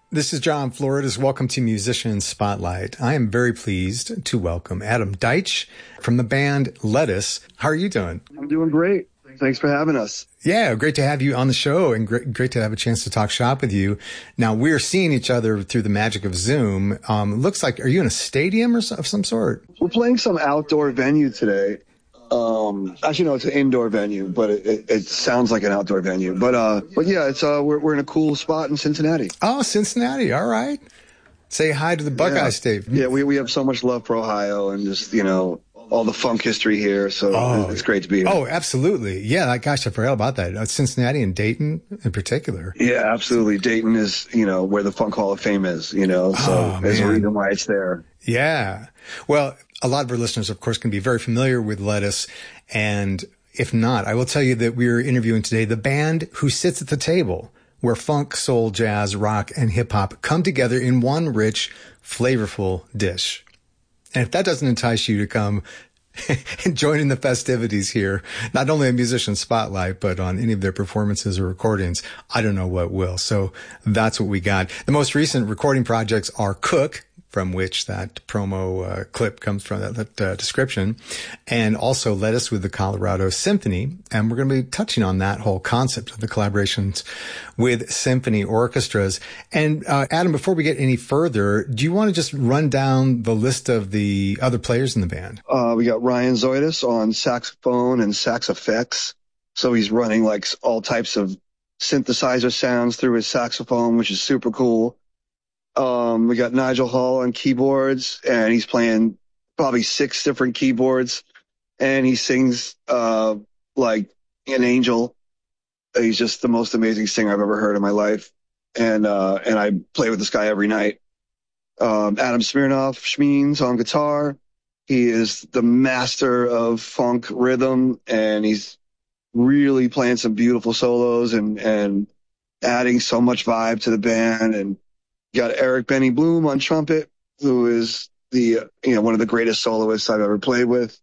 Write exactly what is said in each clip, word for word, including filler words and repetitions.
This is John Flores. Welcome to Musician Spotlight. I am very pleased to welcome Adam Deitch from the band Lettuce. How are you doing? I'm doing great. Thanks for having us. Yeah, great to have you on the show and great, great to have a chance to talk shop with you. Now, we're seeing each other through the magic of Zoom. Um, it looks like, are you in a stadium or so, of some sort? We're playing some outdoor venue today. Um, actually, no, it's an indoor venue, but it, it, it sounds like an outdoor venue. But, uh, but yeah, it's, uh, we're, we're in a cool spot in Cincinnati. Oh, Cincinnati. All right. Say hi to the Buckeyes, yeah. Dave. Yeah, we, we have so much love for Ohio and just, you know, all the funk history here. So oh, it's great to be here. Oh, absolutely. Yeah. Like, gosh, I forgot about that. Uh, Cincinnati and Dayton in particular. Yeah, absolutely. Dayton is, you know, where the Funk Hall of Fame is, you know, so oh, there's a reason why it's there. Yeah. Well, a lot of our listeners, of course, can be very familiar with Lettuce. And if not, I will tell you that we're interviewing today the band who sits at the table where funk, soul, jazz, rock, and hip hop come together in one rich, flavorful dish. And if that doesn't entice you to come and join in the festivities here, not only a Musician Spotlight, but on any of their performances or recordings, I don't know what will. So that's what we got. The most recent recording projects are Cook, from which that promo uh, clip comes from, that, that uh, description, and also Lettuce with the Colorado Symphony. And we're going to be touching on that whole concept of the collaborations with symphony orchestras. And uh, Adam, before we get any further, do you want to just run down the list of the other players in the band? Uh, we got Ryan Zoidis on saxophone and sax effects. So he's running like all types of synthesizer sounds through his saxophone, which is super cool. Um, we got Nigel Hall on keyboards, and he's playing probably six different keyboards, and he sings, uh, like an angel. He's just the most amazing singer I've ever heard in my life. And, uh, and I play with this guy every night. Um, Adam Smirnoff Schmeens on guitar. He is the master of funk rhythm, and he's really playing some beautiful solos and, and adding so much vibe to the band. And got Eric Benny Bloom on trumpet, who is the, you know, one of the greatest soloists I've ever played with,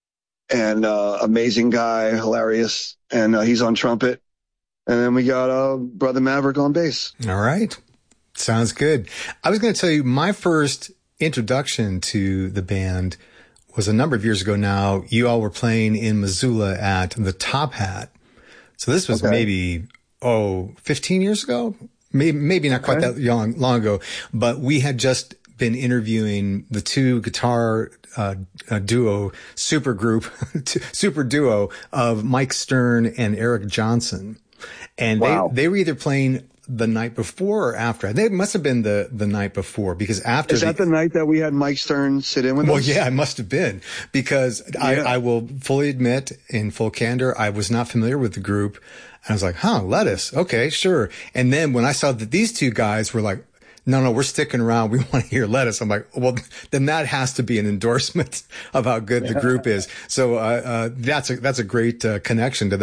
and uh, amazing guy, hilarious, and uh, he's on trumpet. And then we got uh, Brother Maverick on bass. All right. Sounds good. I was going to tell you, my first introduction to the band was a number of years ago now. You all were playing in Missoula at the Top Hat. So this was okay. maybe, oh, fifteen years ago? Maybe, maybe not quite okay. that long, long ago, but we had just been interviewing the two guitar uh, uh duo, super group, super duo of Mike Stern and Eric Johnson. And wow. they, they were either playing the night before or after. They must have been the, the night before, because after. Is that the, the night that we had Mike Stern sit in with well, us? Well, yeah, it must have been, because yeah. I, I will fully admit, in full candor, I was not familiar with the group. And I was like, huh, Lettuce. Okay, sure. And then when I saw that these two guys were like, no, no, we're sticking around. We want to hear Lettuce. I'm like, well, then that has to be an endorsement of how good the group is. So, uh, uh, that's a, that's a great uh, connection to that.